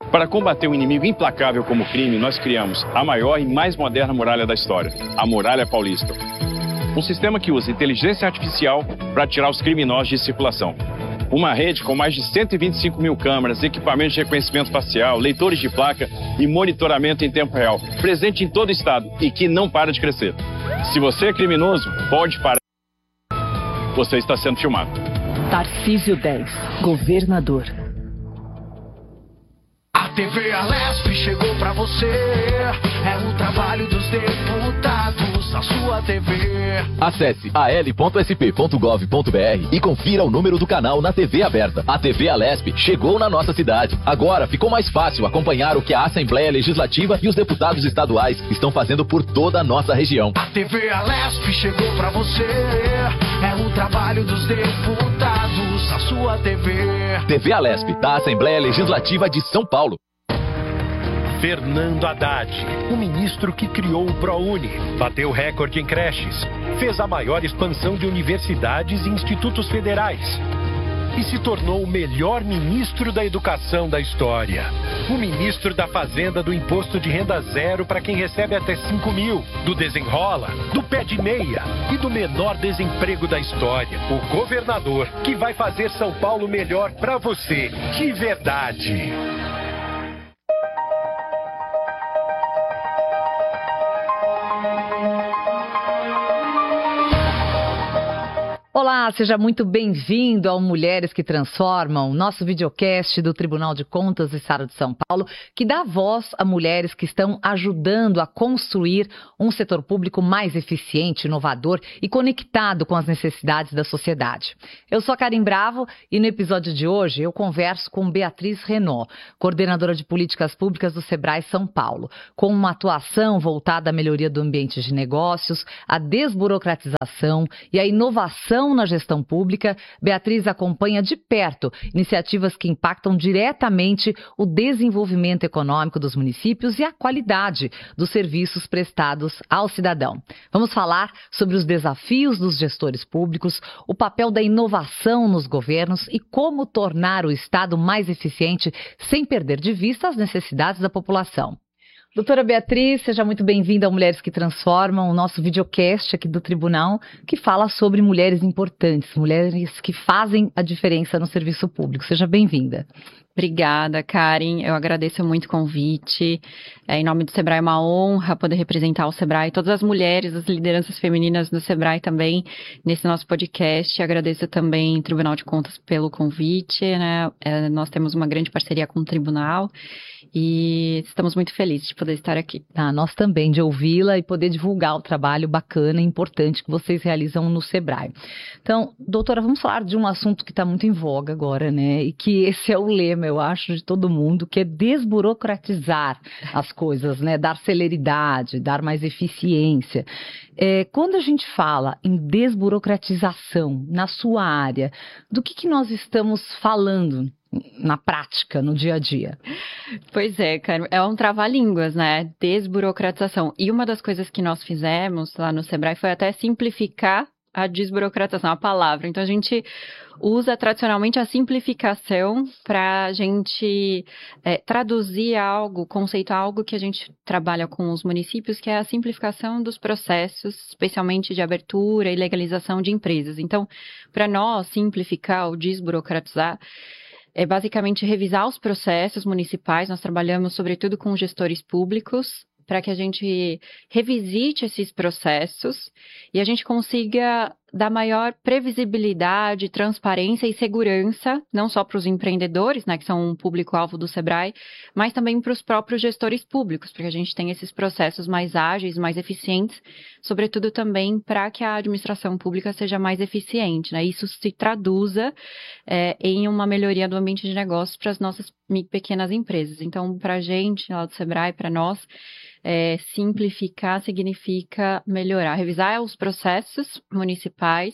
Para combater um inimigo implacável como o crime, nós criamos a maior e mais moderna muralha da história, a Muralha Paulista. Um sistema que usa inteligência artificial para tirar os criminosos de circulação. Uma rede com mais de 125 mil câmeras, equipamentos de reconhecimento facial, leitores de placa e monitoramento em tempo real, presente em todo o estado e que não para de crescer. Se você é criminoso, pode parar. Você está sendo filmado. Tarcísio 10, governador. A TV Alesp chegou pra você. É o trabalho dos deputados na sua TV. Acesse al.sp.gov.br e confira o número do canal na TV aberta. A TV Alesp chegou na nossa cidade. Agora ficou mais fácil acompanhar o que a Assembleia Legislativa e os deputados estaduais estão fazendo por toda a nossa região. A TV Alesp chegou pra você. É o trabalho dos deputados na sua TV. TV Alesp, da Assembleia Legislativa de São Paulo. Fernando Haddad, o ministro que criou o ProUni, bateu recorde em creches, fez a maior expansão de universidades e institutos federais e se tornou o melhor ministro da educação da história. O ministro da Fazenda do Imposto de Renda Zero para quem recebe até 5 mil, do Desenrola, do Pé de Meia e do menor desemprego da história. O governador que vai fazer São Paulo melhor para você, de verdade. Olá, seja muito bem-vindo ao Mulheres que Transformam, nosso videocast do Tribunal de Contas do Estado de São Paulo, que dá voz a mulheres que estão ajudando a construir um setor público mais eficiente, inovador e conectado com as necessidades da sociedade. Eu sou a Karim Bravo e no episódio de hoje eu converso com Beatriz Renaud, coordenadora de políticas públicas do Sebrae São Paulo, com uma atuação voltada à melhoria do ambiente de negócios, à desburocratização e à inovação na gestão pública. Beatriz acompanha de perto iniciativas que impactam diretamente o desenvolvimento econômico dos municípios e a qualidade dos serviços prestados ao cidadão. Vamos falar sobre os desafios dos gestores públicos, o papel da inovação nos governos e como tornar o Estado mais eficiente sem perder de vista as necessidades da população. Doutora Beatriz, seja muito bem-vinda ao Mulheres que Transformam, o nosso videocast aqui do Tribunal, que fala sobre mulheres importantes, mulheres que fazem a diferença no serviço público. Seja bem-vinda. Obrigada, Karen. Eu agradeço muito o convite. Em nome do Sebrae é uma honra poder representar o Sebrae, todas as mulheres, as lideranças femininas do Sebrae também nesse nosso podcast. Agradeço também o Tribunal de Contas pelo convite, né? Nós temos uma grande parceria com o Tribunal e estamos muito felizes de poder estar aqui. Nós também, de ouvi-la e poder divulgar o trabalho bacana e importante que vocês realizam no Sebrae. Então, doutora, vamos falar de um assunto que está muito em voga agora, né? E que esse é o lema, eu acho, de todo mundo, que é desburocratizar as coisas, né? Dar celeridade, dar mais eficiência. Quando a gente fala em desburocratização na sua área, do que nós estamos falando na prática, no dia a dia? Pois é, cara, é um trava-línguas, né? Desburocratização. E uma das coisas que nós fizemos lá no Sebrae foi até simplificar a desburocratização, a palavra. Então, a gente usa tradicionalmente a simplificação para a gente traduzir algo, conceituar algo que a gente trabalha com os municípios, que é a simplificação dos processos, especialmente de abertura e legalização de empresas. Então, para nós, simplificar ou desburocratizar é basicamente revisar os processos municipais. Nós trabalhamos, sobretudo, com gestores públicos, para que a gente revisite esses processos e a gente consiga dar maior previsibilidade, transparência e segurança, não só para os empreendedores, né, que são um público-alvo do Sebrae, mas também para os próprios gestores públicos, porque a gente tem esses processos mais ágeis, mais eficientes, sobretudo também para que a administração pública seja mais eficiente, né? Isso se traduza em uma melhoria do ambiente de negócios para as nossas pequenas empresas. Então, para a gente, lá do Sebrae, para nós, simplificar significa melhorar, revisar os processos municipais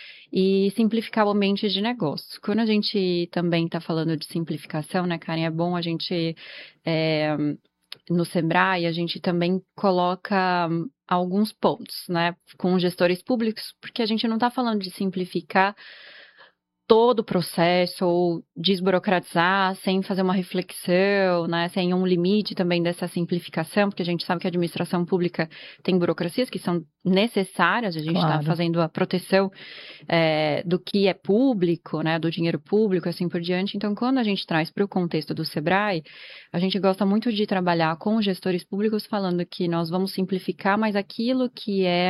e simplificar o ambiente de negócio. Quando a gente também está falando de simplificação, né, Karen, é bom a gente, no Sebrae, a gente também coloca alguns pontos, né, com gestores públicos, porque a gente não está falando de simplificar todo o processo ou desburocratizar sem fazer uma reflexão, né, sem um limite também dessa simplificação, porque a gente sabe que a administração pública tem burocracias que são necessárias, a gente está fazendo a proteção do que é público, né, do dinheiro público, assim por diante. Então, quando a gente traz para o contexto do Sebrae, a gente gosta muito de trabalhar com os gestores públicos falando que nós vamos simplificar, mas aquilo que é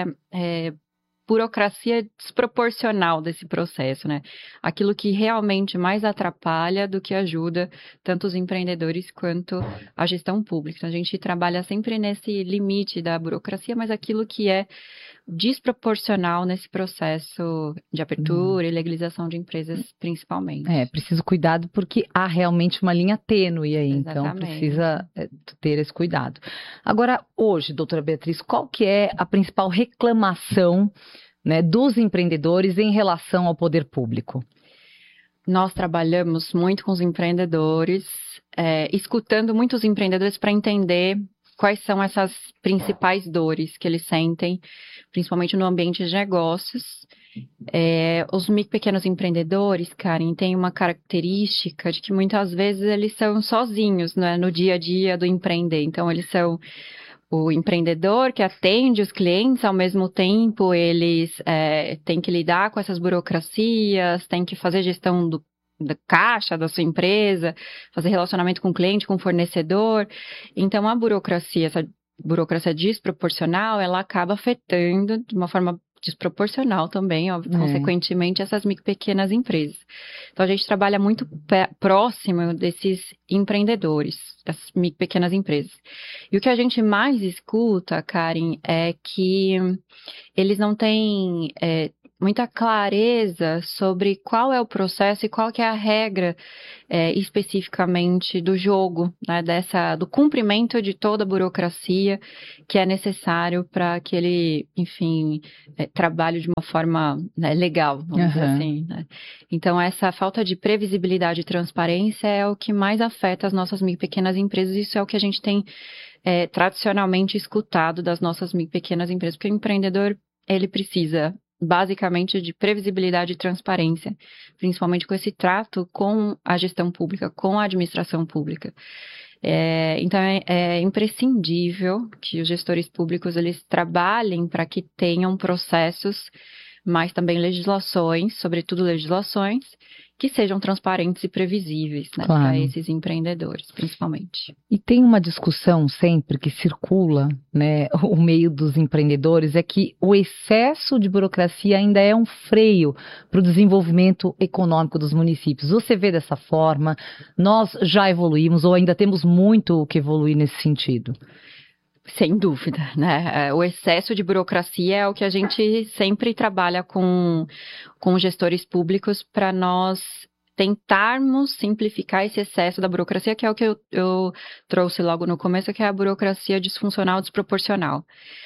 burocracia desproporcional desse processo, né? Aquilo que realmente mais atrapalha do que ajuda tanto os empreendedores quanto a gestão pública. Então, a gente trabalha sempre nesse limite da burocracia, mas aquilo que é desproporcional nesse processo de abertura e legalização de empresas, principalmente. Preciso cuidado porque há realmente uma linha tênue aí, então precisa ter esse cuidado. Agora, hoje, doutora Beatriz, qual que é a principal reclamação, né, dos empreendedores em relação ao poder público? Nós trabalhamos muito com os empreendedores, escutando muitos empreendedores para entender quais são essas principais dores que eles sentem, principalmente no ambiente de negócios. Os micro e pequenos empreendedores, Karen, têm uma característica de que muitas vezes eles são sozinhos, né, no dia a dia do empreender. Então, eles são o empreendedor que atende os clientes, ao mesmo tempo eles têm que lidar com essas burocracias, têm que fazer gestão da caixa da sua empresa, fazer relacionamento com o cliente, com o fornecedor. Então, a burocracia, essa burocracia desproporcional, ela acaba afetando de uma forma desproporcional também, consequentemente, essas micro e pequenas empresas. Então, a gente trabalha muito próximo desses empreendedores, das micro e pequenas empresas. E o que a gente mais escuta, Karen, é que eles não têm muita clareza sobre qual é o processo e qual que é a regra especificamente do jogo, né, do cumprimento de toda a burocracia que é necessário para que ele, enfim, trabalhe de uma forma, né, legal, vamos dizer assim, né? Então, essa falta de previsibilidade e transparência é o que mais afeta as nossas micro e pequenas empresas. Isso é o que a gente tem tradicionalmente escutado das nossas micro e pequenas empresas, porque o empreendedor, ele precisa basicamente de previsibilidade e transparência, principalmente com esse trato com a gestão pública, com a administração pública. Então, é imprescindível que os gestores públicos eles trabalhem para que tenham processos, mas também legislações, sobretudo legislações, que sejam transparentes e previsíveis, né, para esses empreendedores, principalmente. E tem uma discussão sempre que circula, né, o meio dos empreendedores, é que o excesso de burocracia ainda é um freio para o desenvolvimento econômico dos municípios. Você vê dessa forma? Nós já evoluímos ou ainda temos muito o que evoluir nesse sentido? Sem dúvida, né? O excesso de burocracia é o que a gente sempre trabalha com gestores públicos para nós tentarmos simplificar esse excesso da burocracia, que é o que eu trouxe logo no começo, que é a burocracia disfuncional desproporcional.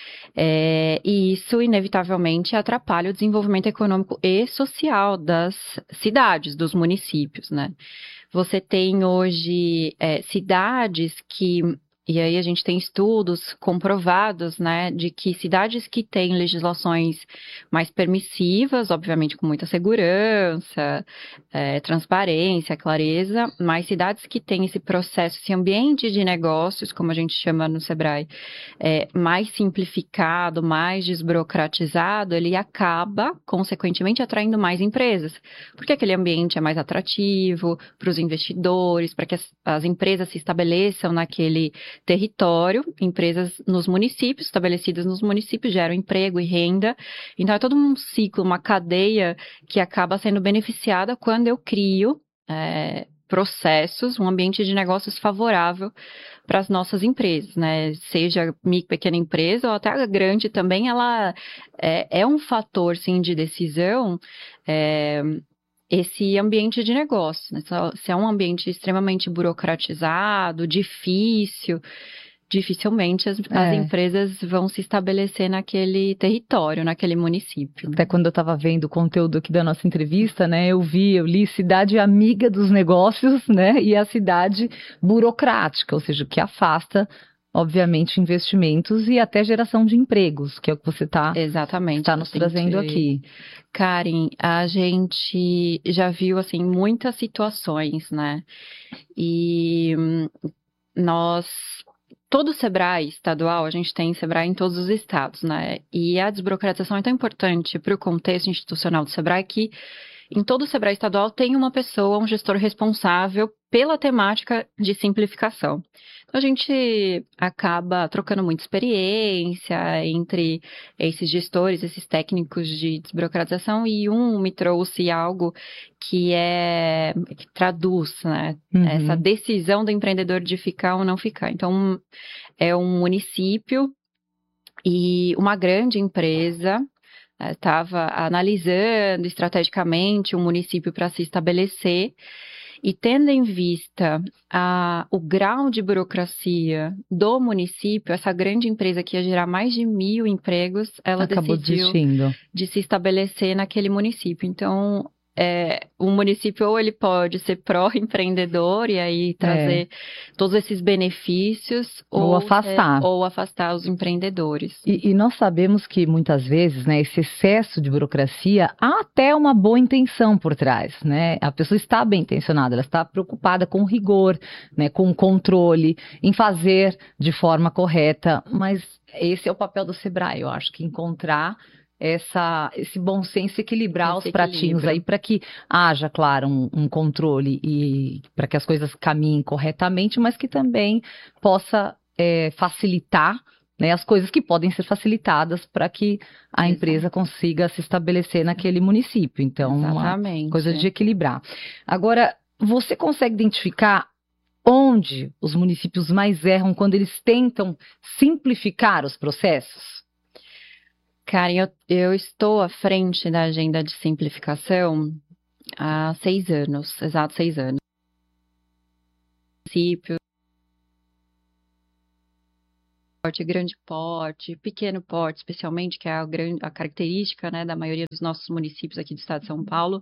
E isso, inevitavelmente, atrapalha o desenvolvimento econômico e social das cidades, dos municípios, né? Você tem hoje cidades que... E aí a gente tem estudos comprovados, né, de que cidades que têm legislações mais permissivas, obviamente com muita segurança, transparência, clareza, mas cidades que têm esse processo, esse ambiente de negócios, como a gente chama no Sebrae, mais simplificado, mais desburocratizado, ele acaba, consequentemente, atraindo mais empresas, porque aquele ambiente é mais atrativo para os investidores, para que as empresas se estabeleçam naquele território, empresas nos municípios, estabelecidas nos municípios, geram emprego e renda. Então, é todo um ciclo, uma cadeia que acaba sendo beneficiada quando eu crio processos, um ambiente de negócios favorável para as nossas empresas, né? Seja micro, pequena empresa ou até a grande também, ela é um fator, sim, de decisão, esse ambiente de negócio, né? Se é um ambiente extremamente burocratizado, dificilmente as empresas vão se estabelecer naquele território, naquele município. Até quando eu estava vendo o conteúdo aqui da nossa entrevista, né, eu li cidade amiga dos negócios, né, e a cidade burocrática, ou seja, que afasta obviamente, investimentos e até geração de empregos, que é o que você Exatamente. está nos trazendo aqui. Karen, a gente já viu, assim, muitas situações, né? E todo o Sebrae estadual, a gente tem Sebrae em todos os estados, né? E a desburocratização é tão importante para o contexto institucional do Sebrae que em todo o Sebrae estadual tem uma pessoa, um gestor responsável pela temática de simplificação. Então, a gente acaba trocando muita experiência entre esses gestores, esses técnicos de desburocratização, e me trouxe algo que traduz, né, essa decisão do empreendedor de ficar ou não ficar. Então, é um município e uma grande empresa estava analisando estrategicamente um município para se estabelecer. E tendo em vista o grau de burocracia do município, essa grande empresa que ia gerar mais de 1.000 empregos, ela acabou decidiu desistindo de se estabelecer naquele município. Então, o município ou ele pode ser pró-empreendedor e aí trazer todos esses benefícios, ou afastar os empreendedores. E nós sabemos que muitas vezes, né, esse excesso de burocracia, há até uma boa intenção por trás, né? A pessoa está bem intencionada, ela está preocupada com rigor, né, com controle, em fazer de forma correta, mas esse é o papel do Sebrae, eu acho que encontrar esse bom senso, equilibrar os pratinhos aí para que haja, claro, um controle e para que as coisas caminhem corretamente, mas que também possa facilitar, né, as coisas que podem ser facilitadas para que a empresa consiga se estabelecer naquele município. Então, uma coisa de equilibrar. Agora, você consegue identificar onde os municípios mais erram quando eles tentam simplificar os processos? Karen, eu estou à frente da agenda de simplificação há 6 anos, exato 6 anos. Município, grande porte, pequeno porte, especialmente, que é a característica, né, da maioria dos nossos municípios aqui do estado de São Paulo.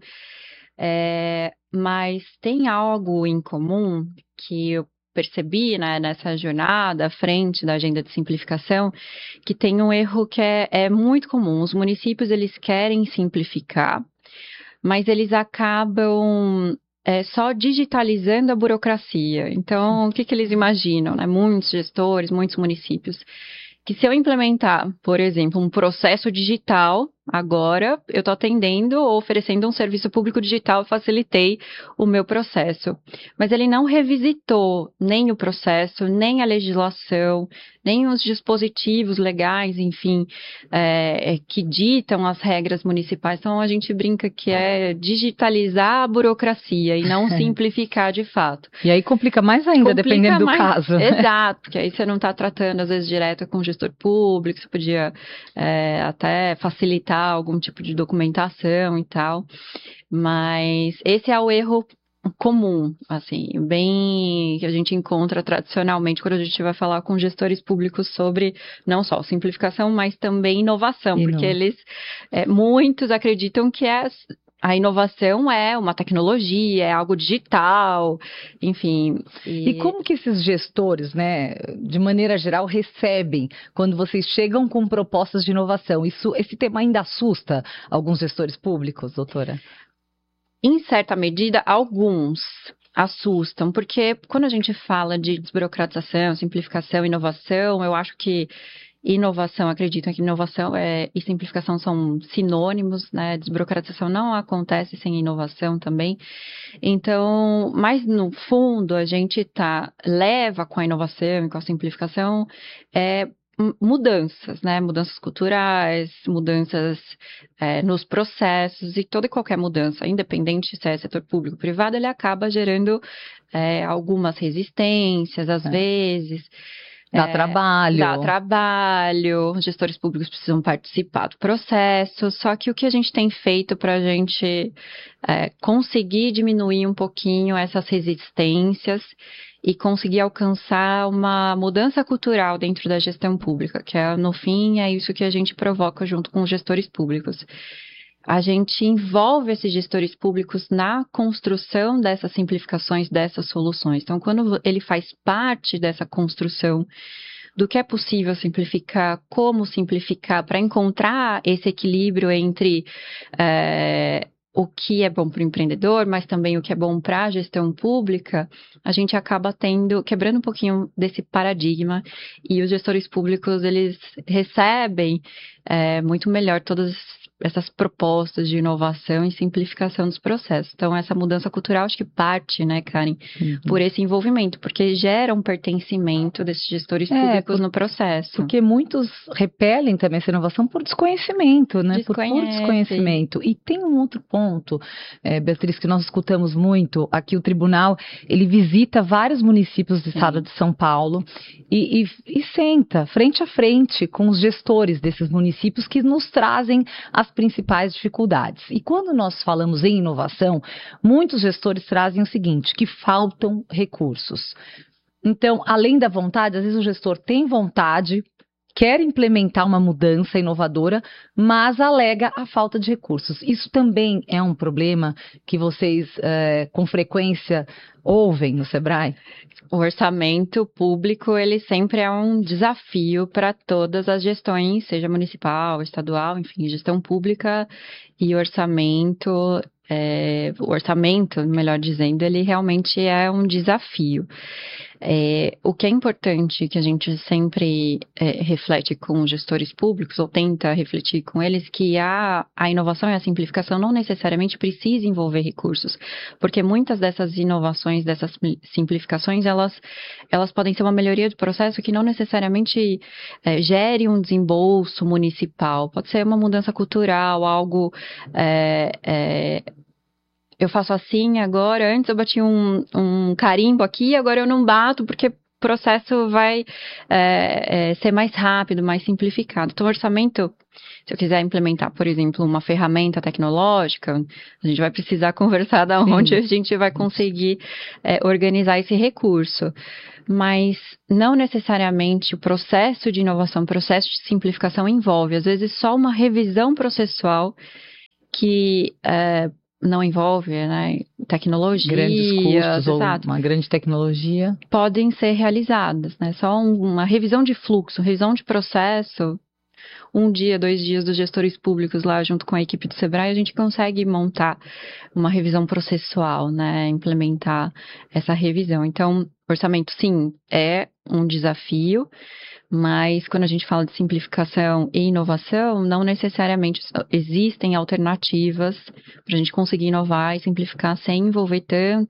Mas tem algo em comum que eu percebi, né, nessa jornada à frente da agenda de simplificação, que tem um erro que é muito comum. Os municípios, eles querem simplificar, mas eles acabam só digitalizando a burocracia. Então, o que eles imaginam, né? Muitos gestores, muitos municípios, que se eu implementar, por exemplo, um processo digital, agora eu estou atendendo ou oferecendo um serviço público digital, facilitei o meu processo. Mas ele não revisitou nem o processo, nem a legislação, nem os dispositivos legais, enfim, que ditam as regras municipais. Então, a gente brinca que é digitalizar a burocracia e não simplificar de fato. E aí complica mais ainda, dependendo do caso. Exato, porque aí você não está tratando, às vezes, direto com o gestor público, você podia até facilitar algum tipo de documentação e tal, mas esse é o erro comum, assim, bem que a gente encontra tradicionalmente quando a gente vai falar com gestores públicos sobre não só simplificação, mas também inovação, porque muitos acreditam que a inovação é uma tecnologia, é algo digital, enfim. E como que esses gestores, né, de maneira geral, recebem quando vocês chegam com propostas de inovação? Esse tema ainda assusta alguns gestores públicos, doutora? Em certa medida, alguns assustam, porque quando a gente fala de desburocratização, simplificação, inovação, eu acho que inovação, acreditam que inovação e simplificação são sinônimos, né? Desburocratização não acontece sem inovação também. Então, mas no fundo, a gente leva com a inovação e com a simplificação mudanças, né? Mudanças culturais, mudanças nos processos, e toda e qualquer mudança, independente se é setor público ou privado, ele acaba gerando algumas resistências, às vezes. Dá trabalho. Dá trabalho, os gestores públicos precisam participar do processo, só que o que a gente tem feito para a gente conseguir diminuir um pouquinho essas resistências e conseguir alcançar uma mudança cultural dentro da gestão pública, que no fim é isso que a gente provoca junto com os gestores públicos. A gente envolve esses gestores públicos na construção dessas simplificações, dessas soluções. Então, quando ele faz parte dessa construção do que é possível simplificar, como simplificar, para encontrar esse equilíbrio entre o que é bom para o empreendedor, mas também o que é bom para a gestão pública, a gente acaba quebrando um pouquinho desse paradigma, e os gestores públicos, eles recebem muito melhor todas essas propostas de inovação e simplificação dos processos. Então, essa mudança cultural, acho que parte, né, Karen, por esse envolvimento, porque gera um pertencimento desses gestores públicos no processo. Porque muitos repelem também essa inovação por desconhecimento, né? Por desconhecimento. E tem um outro ponto, Beatriz, que nós escutamos muito. Aqui o tribunal, ele visita vários municípios do estado de São Paulo e senta frente a frente com os gestores desses municípios que nos trazem as principais dificuldades. E quando nós falamos em inovação, muitos gestores trazem o seguinte, que faltam recursos. Então, além da vontade, às vezes o gestor tem vontade, quer implementar uma mudança inovadora, mas alega a falta de recursos. Isso também é um problema que vocês, com frequência, ouvem no Sebrae? O orçamento público, ele sempre é um desafio para todas as gestões, seja municipal, estadual, enfim, gestão pública e orçamento, melhor dizendo, ele realmente é um desafio. O que é importante que a gente sempre reflete com os gestores públicos, ou tenta refletir com eles, que a inovação e a simplificação não necessariamente precisam envolver recursos, porque muitas dessas inovações, dessas simplificações, elas podem ser uma melhoria do processo que não necessariamente gere um desembolso municipal, pode ser uma mudança cultural, algo... eu faço assim agora, antes eu bati um carimbo aqui, agora eu não bato porque o processo vai ser mais rápido, mais simplificado. Então, o orçamento, se eu quiser implementar, por exemplo, uma ferramenta tecnológica, a gente vai precisar conversar da onde a gente vai conseguir organizar esse recurso. Mas não necessariamente o processo de inovação, o processo de simplificação envolve, às vezes, só uma revisão processual que... não envolve, né, tecnologia, grandes custos, exato, ou uma grande tecnologia, podem ser realizadas, né? Só uma revisão de fluxo, revisão de processo, 1 dia, 2 dias dos gestores públicos lá junto com a equipe do Sebrae, a gente consegue montar uma revisão processual, né, implementar essa revisão. Então, orçamento, sim, é um desafio, mas quando a gente fala de simplificação e inovação, não necessariamente existem alternativas para a gente conseguir inovar e simplificar sem envolver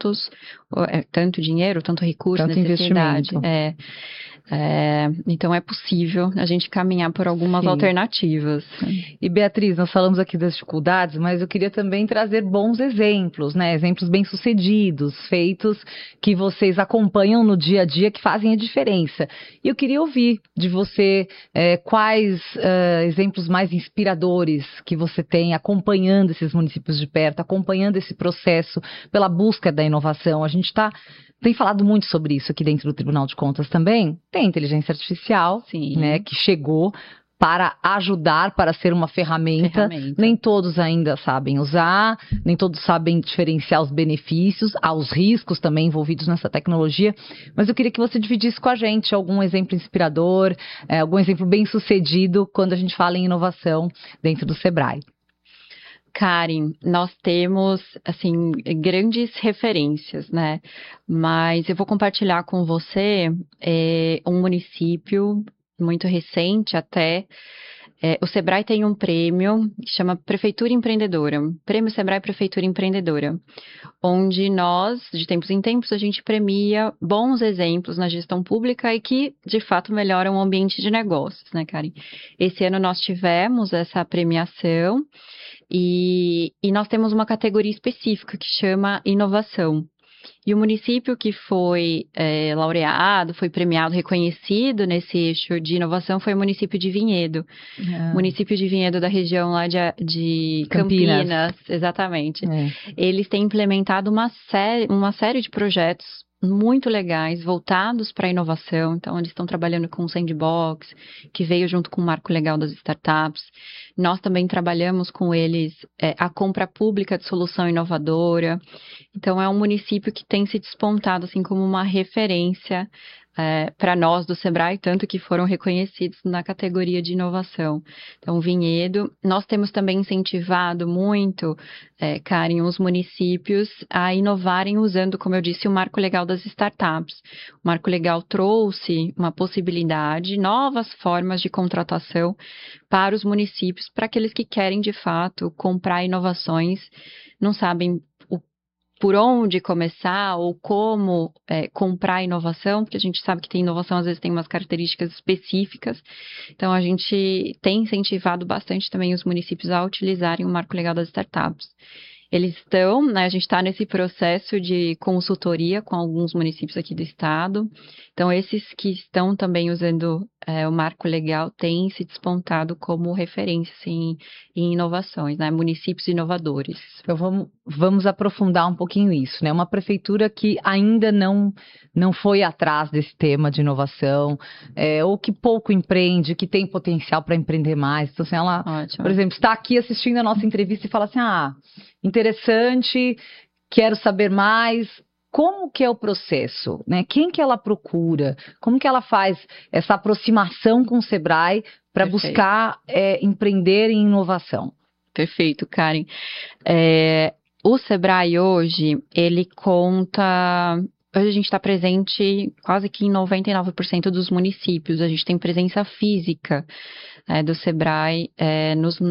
tanto dinheiro, tanto recurso, tanto necessidade. investimento. Então é possível a gente caminhar por algumas alternativas. E Beatriz, nós falamos aqui das dificuldades, mas eu queria também trazer bons exemplos, né? Exemplos bem-sucedidos, feitos que vocês acompanham no dia a dia, que fazem a diferença. E eu queria ouvir de você quais exemplos mais inspiradores que você tem acompanhando esses municípios de perto, acompanhando esse processo pela busca da inovação. A gente tem falado muito sobre isso aqui dentro do Tribunal de Contas também. Tem inteligência artificial, né, que chegou para ajudar, para ser uma ferramenta. Nem todos ainda sabem usar, nem todos sabem diferenciar os benefícios, há os riscos também envolvidos nessa tecnologia. Mas eu queria que você dividisse com a gente algum exemplo inspirador, algum exemplo bem sucedido quando a gente fala em inovação dentro do Sebrae. Karen, nós temos, assim, grandes referências, né? Mas eu vou compartilhar com você um município muito recente até. O Sebrae tem um prêmio que chama Prefeitura Empreendedora, Prêmio Sebrae Prefeitura Empreendedora, onde nós, de tempos em tempos, a gente premia bons exemplos na gestão pública e que, de fato, melhoram o ambiente de negócios, né, Karen? Esse ano nós tivemos essa premiação e nós temos uma categoria específica que chama inovação. E o município que foi laureado, foi premiado, reconhecido nesse eixo de inovação foi o município de Vinhedo. Município de Vinhedo da região lá de Campinas. Exatamente. Eles têm implementado uma série de projetos muito legais, voltados para a inovação. Então, eles estão trabalhando com o Sandbox, que veio junto com o Marco Legal das Startups. Nós também trabalhamos com eles a compra pública de solução inovadora. Então, é um município que tem se despontado assim como uma referência para nós do Sebrae, tanto que foram reconhecidos na categoria de inovação. Então, Vinhedo, nós temos também incentivado muito, Karen, os municípios a inovarem usando, como eu disse, o Marco Legal das Startups. O Marco Legal trouxe uma possibilidade, novas formas de contratação para os municípios, para aqueles que querem, de fato, comprar inovações, não sabem por onde começar ou como comprar inovação, porque a gente sabe que tem inovação, às vezes tem umas características específicas. Então, a gente tem incentivado bastante também os municípios a utilizarem o Marco Legal das Startups. Eles estão, né, a gente está nesse processo de consultoria com alguns municípios aqui do estado. Então, esses que estão também usando o Marco Legal têm se despontado como referência assim, em inovações, né, municípios inovadores. Então, vamos aprofundar um pouquinho isso, né? Uma prefeitura que ainda não foi atrás desse tema de inovação, ou que pouco empreende, que tem potencial para empreender mais. Então, assim, ela, Ótimo. Por exemplo, está aqui assistindo a nossa entrevista e fala assim, interessante, quero saber mais. Como que é o processo, né? Quem que ela procura? Como que ela faz essa aproximação com o Sebrae para buscar empreender em inovação? Perfeito, Karen. O Sebrae hoje, ele conta... Hoje a gente está presente quase que em 99% dos municípios. A gente tem presença física do Sebrae em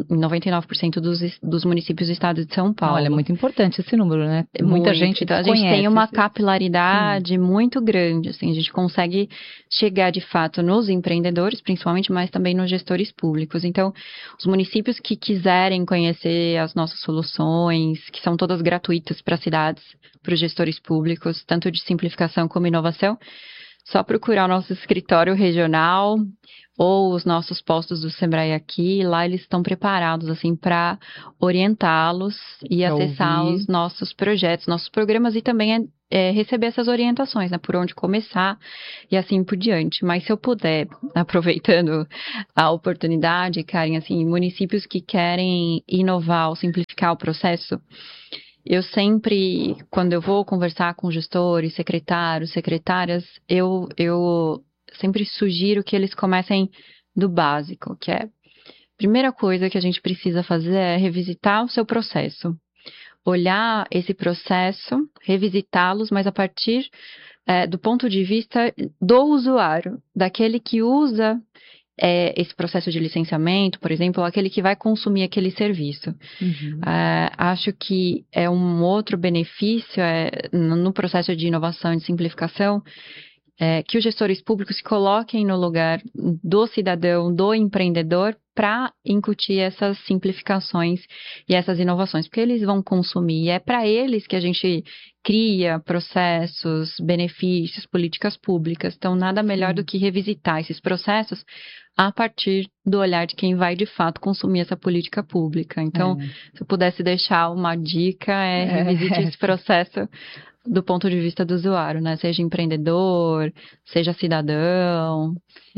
99% dos municípios do estado de São Paulo. Olha, é muito importante esse número, né? Muita gente então, a gente tem uma capilaridade muito grande. Assim, a gente consegue chegar, de fato, nos empreendedores, principalmente, mas também nos gestores públicos. Então, os municípios que quiserem conhecer as nossas soluções, que são todas gratuitas para as cidades, para os gestores públicos, tanto de simplificação como inovação, só procurar o nosso escritório regional ou os nossos postos do Sebrae aqui, lá eles estão preparados assim para orientá-los e acessar os nossos projetos, nossos programas e também receber essas orientações, né, por onde começar e assim por diante. Mas se eu puder, aproveitando a oportunidade, Karen, assim, municípios que querem inovar ou simplificar o processo, eu sempre, quando eu vou conversar com gestores, secretários, secretárias, eu sempre sugiro que eles comecem do básico, que é a primeira coisa que a gente precisa fazer é revisitar o seu processo. Olhar esse processo, revisitá-los, mas a partir do ponto de vista do usuário, daquele que usa esse processo de licenciamento, por exemplo, ou aquele que vai consumir aquele serviço. Uhum. Acho que é um outro benefício no processo de inovação e de simplificação, que os gestores públicos se coloquem no lugar do cidadão, do empreendedor, para incutir essas simplificações e essas inovações, porque eles vão consumir. E é para eles que a gente cria processos, benefícios, políticas públicas. Então, nada melhor do que revisitar esses processos a partir do olhar de quem vai, de fato, consumir essa política pública. Então, se eu pudesse deixar uma dica, revisite esse processo do ponto de vista do usuário, né? Seja empreendedor, seja cidadão.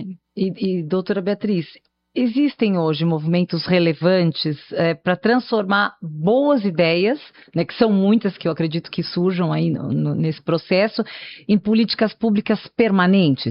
E doutora Beatriz, existem hoje movimentos relevantes para transformar boas ideias, né, que são muitas que eu acredito que surjam aí nesse processo, em políticas públicas permanentes?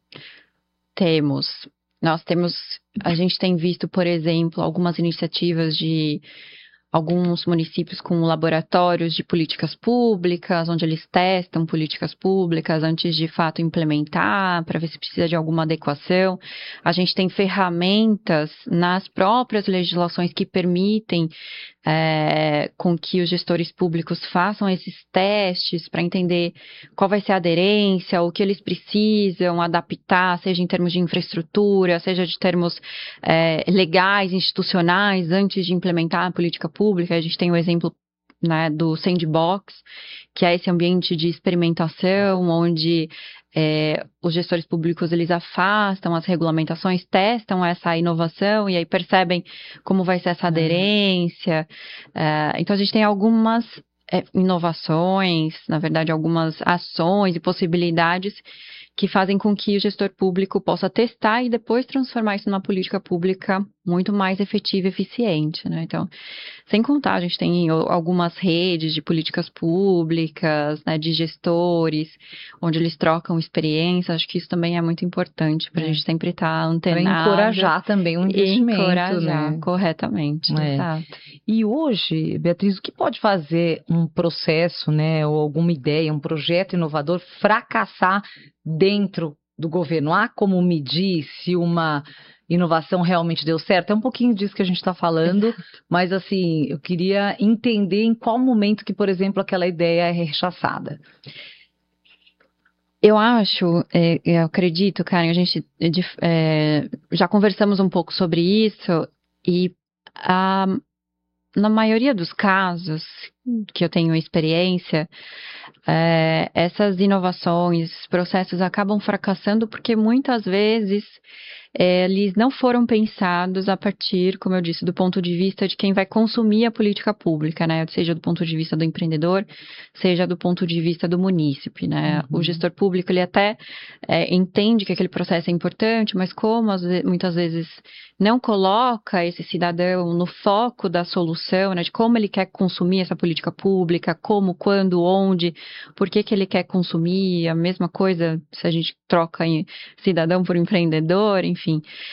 A gente tem visto, por exemplo, algumas iniciativas de alguns municípios com laboratórios de políticas públicas, onde eles testam políticas públicas antes de fato implementar, para ver se precisa de alguma adequação. A gente tem ferramentas nas próprias legislações que permitem com que os gestores públicos façam esses testes para entender qual vai ser a aderência, o que eles precisam adaptar, seja em termos de infraestrutura, seja de termos legais, institucionais, antes de implementar a política pública. A gente tem o exemplo, né, do Sandbox, que é esse ambiente de experimentação, onde os gestores públicos eles afastam as regulamentações, testam essa inovação e aí percebem como vai ser essa aderência. Então, a gente tem algumas inovações, na verdade, algumas ações e possibilidades que fazem com que o gestor público possa testar e depois transformar isso numa política pública muito mais efetiva e eficiente, né? Então, sem contar, a gente tem algumas redes de políticas públicas, né, de gestores, onde eles trocam experiência. Acho que isso também é muito importante para a gente sempre estar antenado. Para encorajar também o investimento, encorajar, né? Corretamente, exato. E hoje, Beatriz, o que pode fazer um processo, né, ou alguma ideia, um projeto inovador fracassar dentro do governo? Há como medir se uma inovação realmente deu certo? É um pouquinho disso que a gente está falando, mas assim, eu queria entender em qual momento que, por exemplo, aquela ideia é rechaçada. Eu eu acredito, Karen, a gente já conversamos um pouco sobre isso e na maioria dos casos que eu tenho experiência, essas inovações, esses processos acabam fracassando porque muitas vezes eles não foram pensados a partir, como eu disse, do ponto de vista de quem vai consumir a política pública, né? Seja do ponto de vista do empreendedor, seja do ponto de vista do munícipe, né? Uhum. O gestor público, ele até entende que aquele processo é importante, mas como muitas vezes não coloca esse cidadão no foco da solução, né? De como ele quer consumir essa política pública, como, quando, onde, por que ele quer consumir, a mesma coisa se a gente troca em cidadão por empreendedor, enfim.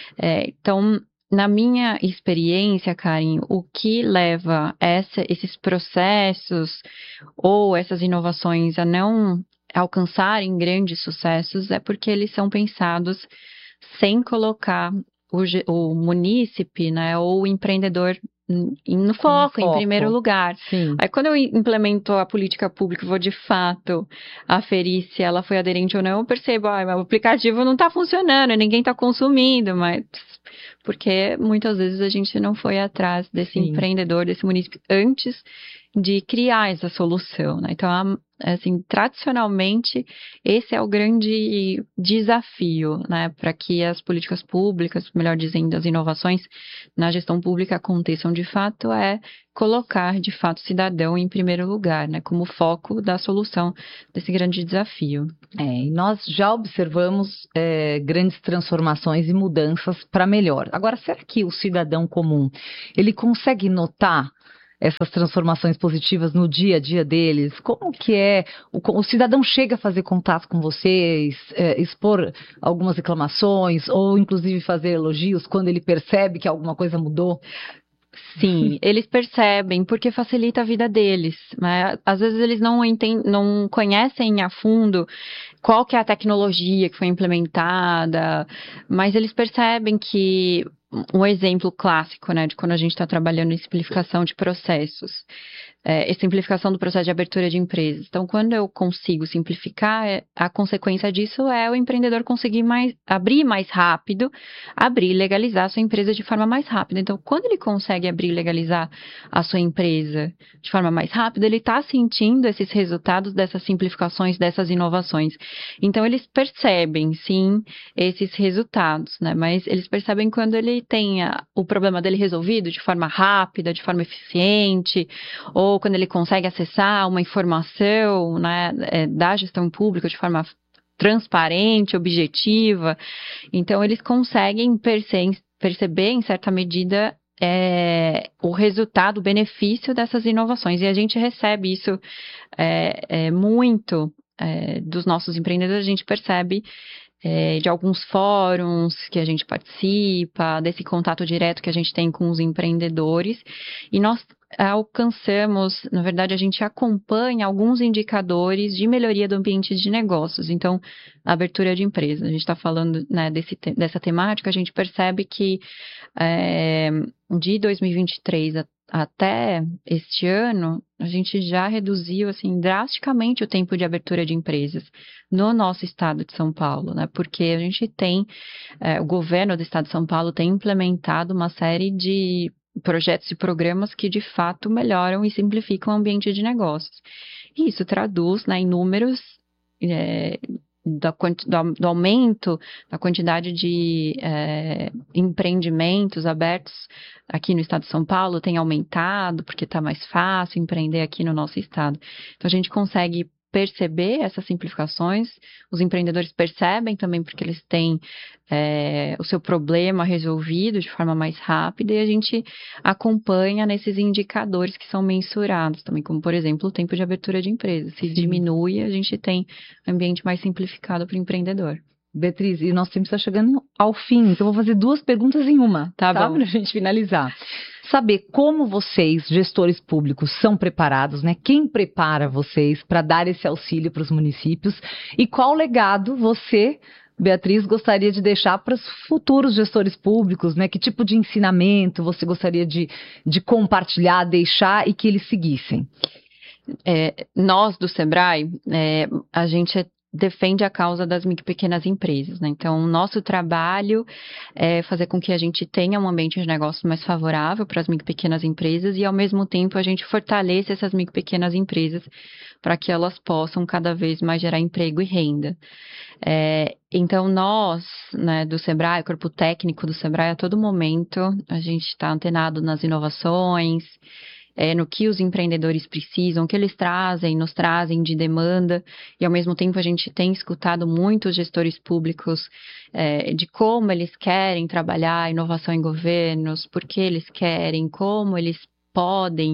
Então, na minha experiência, Karen, o que leva esses processos ou essas inovações a não alcançarem grandes sucessos é porque eles são pensados sem colocar o munícipe, né, ou o empreendedor no foco, em primeiro lugar. Sim. Aí, quando eu implemento a política pública, vou de fato aferir se ela foi aderente ou não, eu percebo, o aplicativo não está funcionando, ninguém está consumindo, mas porque muitas vezes a gente não foi atrás desse empreendedor, desse município, antes de criar essa solução, né? Então, assim, tradicionalmente, esse é o grande desafio, né, para que as políticas públicas, melhor dizendo, as inovações na gestão pública aconteçam de fato, é colocar, de fato, o cidadão em primeiro lugar, né, como foco da solução desse grande desafio. E nós já observamos grandes transformações e mudanças para melhor. Agora, será que o cidadão comum, ele consegue notar essas transformações positivas no dia a dia deles? Como que o cidadão chega a fazer contato com vocês, expor algumas reclamações ou inclusive fazer elogios quando ele percebe que alguma coisa mudou? Sim, eles percebem porque facilita a vida deles, né? Às vezes eles não conhecem a fundo qual que é a tecnologia que foi implementada, mas eles percebem que um exemplo clássico, né, de quando a gente está trabalhando em simplificação de processos, simplificação do processo de abertura de empresas. Então, quando eu consigo simplificar, a consequência disso é o empreendedor conseguir abrir mais rápido, abrir e legalizar a sua empresa de forma mais rápida. Então, quando ele consegue abrir e legalizar a sua empresa de forma mais rápida, ele está sentindo esses resultados dessas simplificações, dessas inovações. Então, eles percebem, sim, esses resultados, né? Mas eles percebem quando ele tem o problema dele resolvido de forma rápida, de forma eficiente, ou quando ele consegue acessar uma informação, né, da gestão pública de forma transparente, objetiva. Então, eles conseguem perceber, em certa medida, o resultado, o benefício dessas inovações. E a gente recebe isso muito dos nossos empreendedores, a gente percebe de alguns fóruns que a gente participa, desse contato direto que a gente tem com os empreendedores, e nós alcançamos, na verdade, a gente acompanha alguns indicadores de melhoria do ambiente de negócios. Então, a abertura de empresas, a gente está falando, né, dessa temática, a gente percebe que de 2023 até este ano, a gente já reduziu, assim, drasticamente o tempo de abertura de empresas no nosso estado de São Paulo, né? Porque a gente tem, o governo do estado de São Paulo tem implementado uma série de projetos e programas que, de fato, melhoram e simplificam o ambiente de negócios. E isso traduz, né, em números do aumento da quantidade de empreendimentos abertos aqui no estado de São Paulo tem aumentado, porque está mais fácil empreender aqui no nosso estado. Então, a gente consegue perceber essas simplificações, os empreendedores percebem também porque eles têm o seu problema resolvido de forma mais rápida, e a gente acompanha nesses indicadores que são mensurados também, como, por exemplo, o tempo de abertura de empresa. Se diminui, a gente tem um ambiente mais simplificado para o empreendedor. Beatriz, e nosso tempo está chegando ao fim, então vou fazer 2 perguntas em uma, tá bom? Para a gente finalizar. Saber como vocês, gestores públicos, são preparados, né? Quem prepara vocês para dar esse auxílio para os municípios, e qual legado você, Beatriz, gostaria de deixar para os futuros gestores públicos, né? Que tipo de ensinamento você gostaria de compartilhar, deixar e que eles seguissem? Nós do Sebrae, a gente defende a causa das micro e pequenas empresas, né? Então, o nosso trabalho é fazer com que a gente tenha um ambiente de negócio mais favorável para as micro e pequenas empresas e, ao mesmo tempo, a gente fortaleça essas micro e pequenas empresas para que elas possam cada vez mais gerar emprego e renda. Então, nós, né, do Sebrae, o corpo técnico do Sebrae, a todo momento, a gente está antenado nas inovações, no que os empreendedores precisam, o que eles nos trazem de demanda, e ao mesmo tempo a gente tem escutado muitos gestores públicos de como eles querem trabalhar a inovação em governos, por que eles querem, como eles podem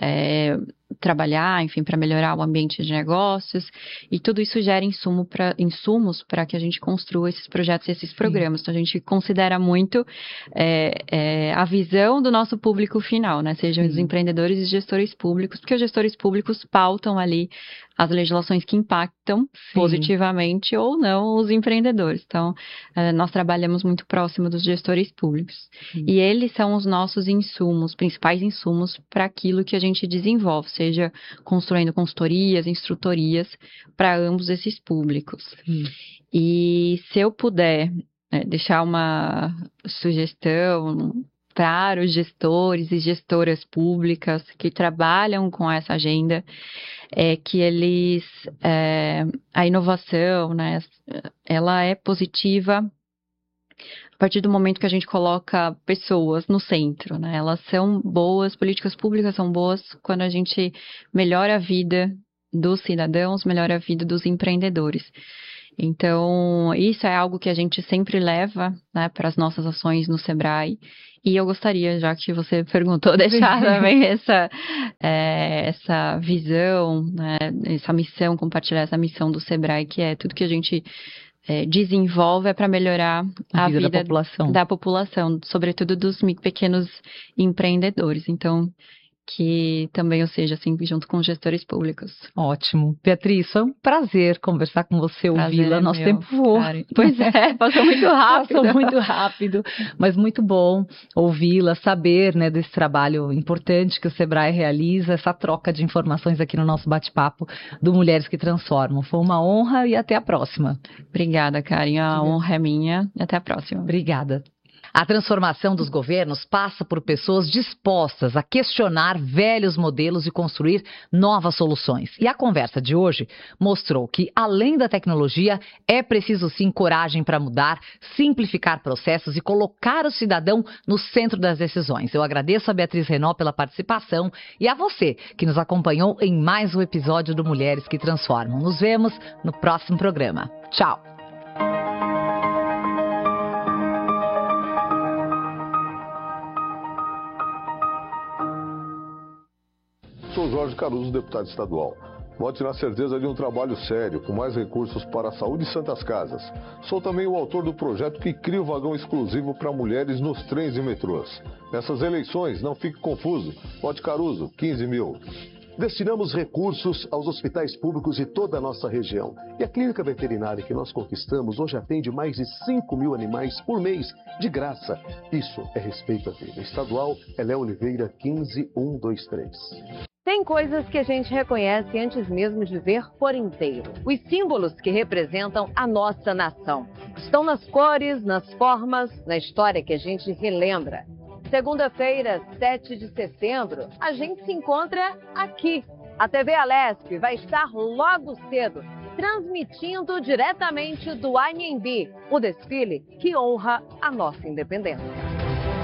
trabalhar, enfim, para melhorar o ambiente de negócios, e tudo isso gera insumos para que a gente construa esses projetos e esses programas. Então, a gente considera muito a visão do nosso público final, né? Sejam os empreendedores e gestores públicos, porque os gestores públicos pautam ali as legislações que impactam positivamente ou não os empreendedores. Então, nós trabalhamos muito próximo dos gestores públicos. E eles são os nossos insumos, principais insumos para aquilo que a gente desenvolve, seja construindo consultorias, instrutorias para ambos esses públicos. E se eu puder deixar uma sugestão para os gestores e gestoras públicas que trabalham com essa agenda, que eles, a inovação, né, ela é positiva a partir do momento que a gente coloca pessoas no centro, né? Elas são boas, políticas públicas são boas quando a gente melhora a vida dos cidadãos, melhora a vida dos empreendedores. Então, isso é algo que a gente sempre leva, né, para as nossas ações no Sebrae. E eu gostaria, já que você perguntou, deixar também essa visão, né, essa missão, compartilhar essa missão do Sebrae, que é tudo que a gente desenvolve para melhorar a vida da população, sobretudo dos pequenos empreendedores. Então, que também eu seja assim, junto com os gestores públicos. Ótimo. Beatriz, foi um prazer conversar com você, ouvi-la. Nosso tempo voou. Pois passou muito rápido. Passou muito rápido, mas muito bom ouvi-la, saber, né, desse trabalho importante que o Sebrae realiza, essa troca de informações aqui no nosso bate-papo do Mulheres que Transformam. Foi uma honra e até a próxima. Obrigada, Karen. A honra é minha e até a próxima. Obrigada. A transformação dos governos passa por pessoas dispostas a questionar velhos modelos e construir novas soluções. E a conversa de hoje mostrou que, além da tecnologia, é preciso sim coragem para mudar, simplificar processos e colocar o cidadão no centro das decisões. Eu agradeço a Beatriz Renault pela participação e a você que nos acompanhou em mais um episódio do Mulheres que Transformam. Nos vemos no próximo programa. Tchau! Sou Jorge Caruso, deputado estadual. Vote na certeza de um trabalho sério, com mais recursos para a saúde e santas casas. Sou também o autor do projeto que cria o vagão exclusivo para mulheres nos trens e metrôs. Nessas eleições, não fique confuso. Vote Caruso, 15 mil. Destinamos recursos aos hospitais públicos de toda a nossa região. E a clínica veterinária que nós conquistamos hoje atende mais de 5 mil animais por mês, de graça. Isso é respeito à vida. Estadual é Léo Oliveira, 15123. Tem coisas que a gente reconhece antes mesmo de ver por inteiro. Os símbolos que representam a nossa nação. Estão nas cores, nas formas, na história que a gente relembra. Segunda-feira, 7 de setembro, a gente se encontra aqui. A TV Alesp vai estar logo cedo, transmitindo diretamente do Anhembi, o desfile que honra a nossa independência.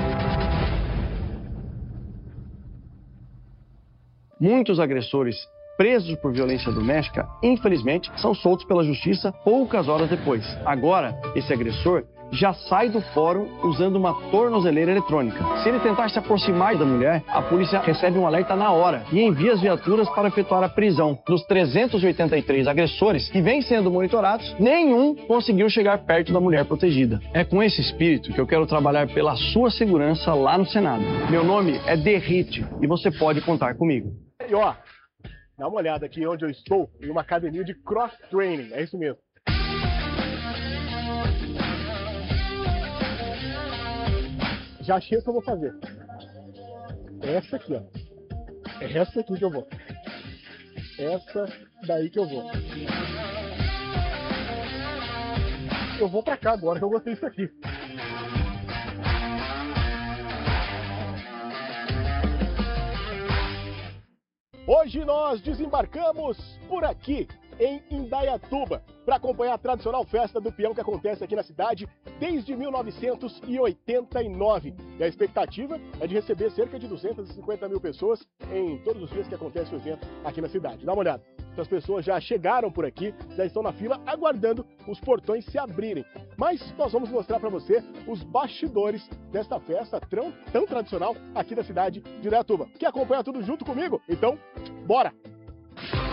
Muitos agressores presos por violência doméstica, infelizmente, são soltos pela justiça poucas horas depois. Agora, esse agressor já sai do fórum usando uma tornozeleira eletrônica. Se ele tentar se aproximar da mulher, a polícia recebe um alerta na hora e envia as viaturas para efetuar a prisão. Dos 383 agressores que vêm sendo monitorados, nenhum conseguiu chegar perto da mulher protegida. É com esse espírito que eu quero trabalhar pela sua segurança lá no Senado. Meu nome é Derrite e você pode contar comigo. E ó, dá uma olhada aqui onde eu estou, em uma academia de cross-training, é isso mesmo. Já achei o que eu vou fazer. É essa aqui, ó. É essa aqui que eu vou. Essa daí que eu vou. Eu vou pra cá agora que eu gostei disso aqui. Hoje nós desembarcamos por aqui, em Indaiatuba, para acompanhar a tradicional festa do peão que acontece aqui na cidade desde 1989. E a expectativa é de receber cerca de 250 mil pessoas em todos os dias que acontece o evento aqui na cidade. Dá uma olhada. As pessoas já chegaram por aqui, já estão na fila aguardando os portões se abrirem. Mas nós vamos mostrar para você os bastidores desta festa tão tradicional aqui da cidade de Indaiatuba. Quer acompanhar tudo junto comigo? Então, bora!